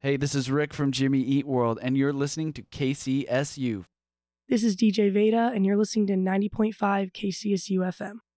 Hey, this is Rick from Jimmy Eat World, and you're listening to KCSU. This is DJ Veda, and you're listening to 90.5 KCSU FM.